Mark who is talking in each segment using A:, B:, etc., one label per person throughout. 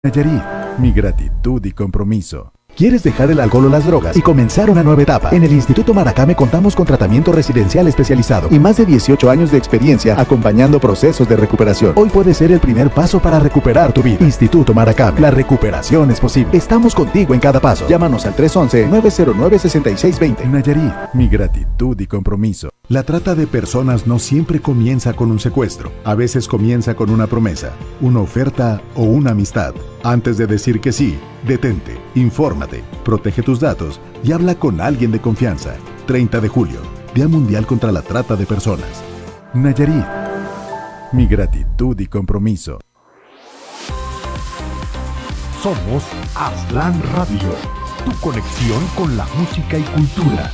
A: Nayarit, mi gratitud y compromiso. ¿Quieres dejar el alcohol o las drogas y comenzar una nueva etapa? En el Instituto Maracame contamos con tratamiento residencial especializado y más de 18 años de experiencia acompañando procesos de recuperación. Hoy puede ser el primer paso para recuperar tu vida. Instituto Maracame, la recuperación es posible. Estamos contigo en cada paso. Llámanos al 311-909-6620. Nayarit, mi gratitud y compromiso. La trata de personas no siempre comienza con un secuestro. A veces comienza con una promesa, una oferta o una amistad. Antes de decir que sí, detente, infórmate, protege tus datos y habla con alguien de confianza. 30 de julio, Día Mundial contra la Trata de Personas. Nayarit, mi gratitud y compromiso.
B: Somos Aztlán Radio, tu conexión con la música y cultura.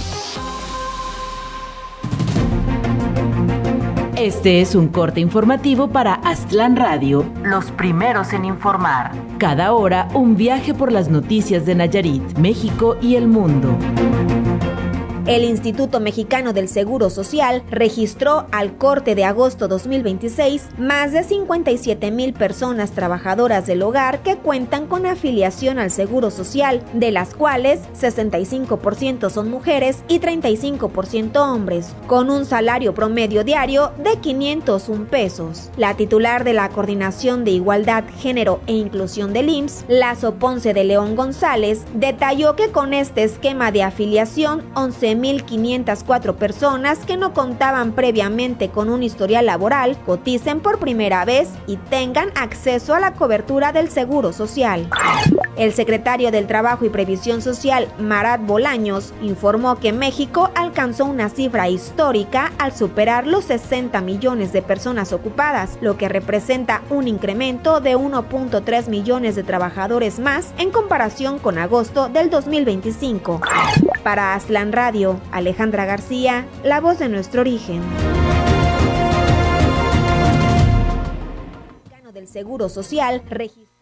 C: Este es un corte informativo para Aztlán Radio, los primeros en informar. Cada hora, un viaje por las noticias de Nayarit, México y el mundo.
D: El Instituto Mexicano del Seguro Social registró al corte de agosto 2026 más de 57,000 personas trabajadoras del hogar que cuentan con afiliación al Seguro Social, de las cuales 65% son mujeres y 35% hombres, con un salario promedio diario de 501 pesos. La titular de la Coordinación de Igualdad, Género e Inclusión del IMSS, Lazo Ponce de León González, detalló que con este esquema de afiliación, 11,504 personas que no contaban previamente con un historial laboral coticen por primera vez y tengan acceso a la cobertura del Seguro Social. El secretario del Trabajo y Previsión Social, Marat Bolaños, informó que México alcanzó una cifra histórica al superar los 60 millones de personas ocupadas, lo que representa un incremento de 1.3 millones de trabajadores más en comparación con agosto del 2025. Para Aztlán Radio, Alejandra García, la voz de nuestro origen. El Seguro Social registró